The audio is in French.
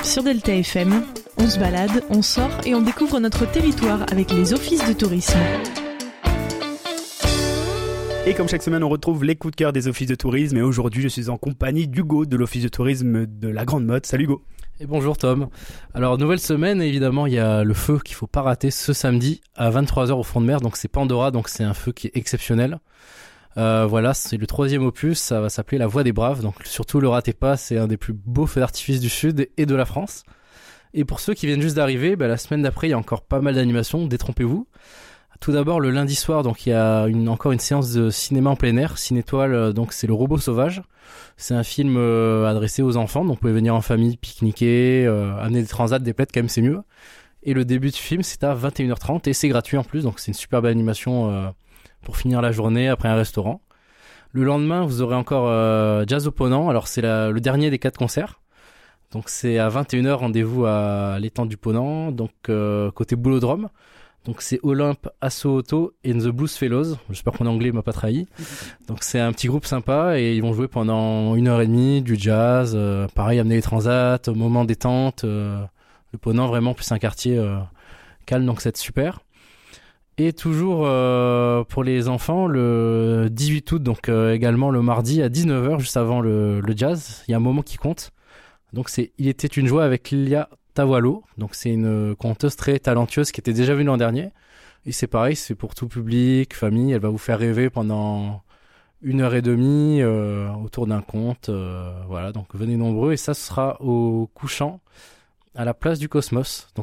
sur Delta FM. On se balade, on sort et on découvre notre territoire avec les offices de tourisme. Et comme chaque semaine, on retrouve les coups de cœur des offices de tourisme. Et aujourd'hui, je suis en compagnie d'Hugo de l'office de tourisme de la Grande Motte. Salut Hugo. Et bonjour Tom. Alors nouvelle semaine, évidemment il y a le feu qu'il faut pas rater ce samedi à 23h au front de mer, donc c'est Pandora, donc c'est un feu qui est exceptionnel. Voilà, c'est le 3e opus, ça va s'appeler La Voix des Braves, donc surtout le ratez pas, c'est un des plus beaux feux d'artifice du Sud et de la France. Et pour ceux qui viennent juste d'arriver, la semaine d'après il y a encore pas mal d'animations, détrompez-vous. Tout d'abord le lundi soir, donc il y a encore une séance de cinéma en plein air, Cinétoile, donc c'est Le Robot Sauvage. C'est un film adressé aux enfants, donc vous pouvez venir en famille, pique-niquer, amener des transats, des plaids, quand même c'est mieux. Et le début du film c'est à 21h30 et c'est gratuit en plus, donc c'est une superbe animation pour finir la journée après un restaurant. Le lendemain vous aurez encore Jazz au Ponant, alors c'est le dernier des 4 concerts. Donc c'est à 21h, rendez-vous à l'étang du Ponant, donc côté Boulodrome. Donc c'est Olympe, Asso Auto et The Blues Fellows. J'espère que mon anglais m'a pas trahi. Donc c'est un petit groupe sympa et ils vont jouer pendant 1h30 du jazz. Pareil, amener les transats, moment détente. Le Ponant vraiment plus un quartier calme, donc c'est super. Et toujours pour les enfants, le 18 août, donc également le mardi à 19h, juste avant le jazz, il y a un moment qui compte. Donc c'est Il était une joie avec Lilia Tavallo, donc c'est une conteuse très talentueuse qui était déjà venue l'an dernier. Et c'est pareil, c'est pour tout public, famille, elle va vous faire rêver pendant 1h30 autour d'un conte. Voilà, donc venez nombreux et ça sera au couchant à la place du Cosmos. Donc